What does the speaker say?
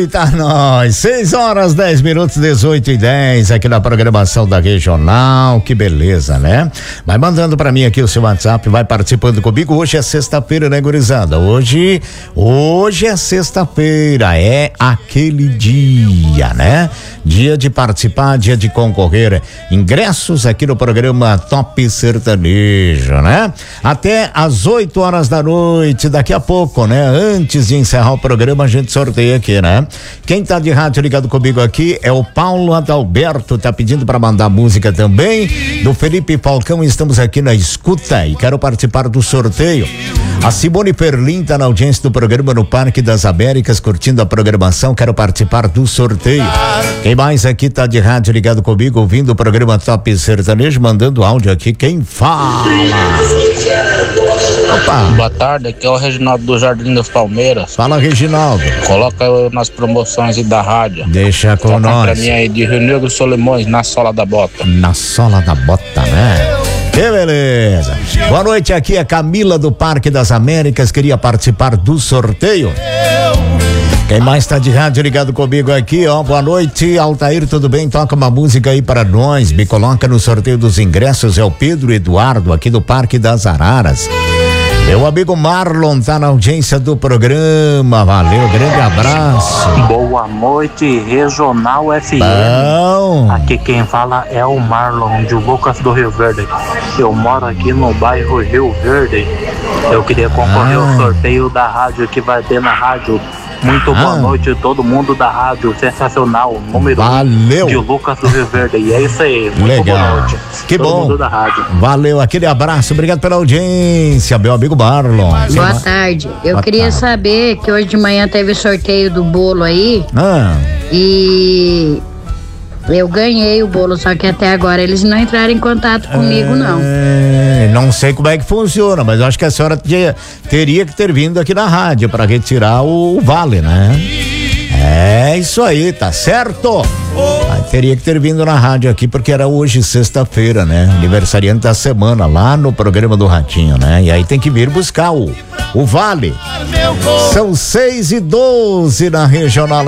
Eita, nós! 6h10, 18h10, aqui na programação da Regional. Que beleza, né? Vai mandando pra mim aqui o seu WhatsApp, vai participando comigo. Hoje é sexta-feira, né, gurizada? Hoje é sexta-feira, é aquele dia, né? Dia de participar, dia de concorrer. Ingressos aqui no programa Top Sertanejo, né? Até às 8h da noite, daqui a pouco, né? Antes de encerrar o programa, a gente sorteia aqui, né? Quem tá de rádio ligado comigo aqui é o Paulo Adalberto, tá pedindo pra mandar música também, do Felipe Falcão. Estamos aqui na escuta e quero participar do sorteio. A Simone Perlin tá na audiência do programa no Parque das Américas, curtindo a programação, quero participar do sorteio. Quem mais aqui tá de rádio ligado comigo, ouvindo o programa Top Sertanejo, mandando áudio aqui, quem fala? Opa. Boa tarde, aqui é o Reginaldo do Jardim das Palmeiras. Fala, Reginaldo. Coloca eu nas promoções aí da rádio. Deixa com Toca nós. Pra mim aí de Rio Negro Solimões, Na Sola da Bota. Na Sola da Bota, né? Que beleza. Boa noite, aqui é Camila do Parque das Américas, queria participar do sorteio. Quem mais tá de rádio ligado comigo aqui, ó, boa noite, Altair, tudo bem? Toca uma música aí para nós, me coloca no sorteio dos ingressos, é o Pedro Eduardo, aqui do Parque das Araras. Meu amigo Marlon tá na audiência do programa, valeu, grande abraço. Boa noite, Regional FM. Bom. Aqui quem fala é o Marlon, de Lucas do Rio Verde. Eu moro aqui no bairro Rio Verde. Eu queria concorrer ao sorteio da rádio que vai ter na rádio. Muito boa noite a todo mundo da rádio, sensacional, número valeu. De Lucas do Rio Verde, e é isso aí, muito legal. Boa noite. Que todo bom. Mundo da rádio. Valeu, aquele abraço, obrigado pela audiência, meu amigo Marlon. Boa tarde, eu boa queria tarde. saber que hoje de manhã teve sorteio do bolo aí, e eu ganhei o bolo, só que até agora eles não entraram em contato comigo, não. Não sei como é que funciona, mas eu acho que a senhora teria que ter vindo aqui na rádio para retirar o vale, né? É isso aí, tá certo? Teria que ter vindo na rádio aqui, porque era hoje sexta-feira, né? Aniversariante da semana, lá no programa do Ratinho, né? E aí tem que vir buscar o vale. São 6h12 na Regional